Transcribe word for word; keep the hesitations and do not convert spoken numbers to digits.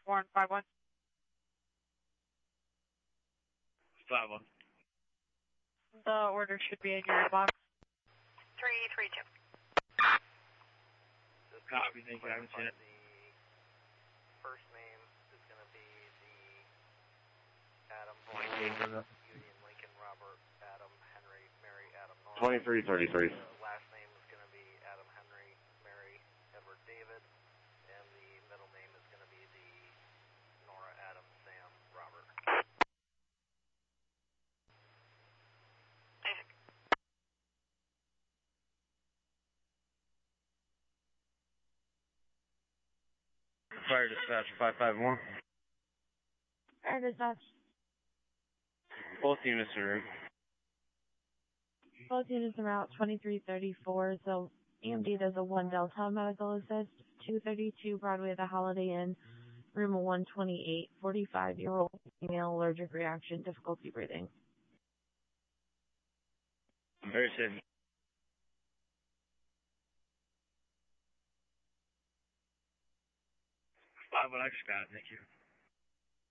Warren, five one. five one. The order should be in your inbox. three three two. Copy, thank you, I haven't seen it. The first name is going to be the Adam, Union, Lincoln, Robert, Adam, Henry, Mary, Adam, Nora. twenty-three thirty-three. The last name is going to be Adam, Henry, Mary, Edward, David, and the middle name is going to be the Nora, Adam, Sam, Robert. Fire dispatch five five one. Fire dispatch. Both units are in. Both units are out twenty-three thirty-four, so E M D does a one Delta medical assist, two thirty-two Broadway, the Holiday Inn, room one twenty-eight, forty-five-year-old female, allergic reaction, difficulty breathing. Very safe. five one, I just got it, thank you.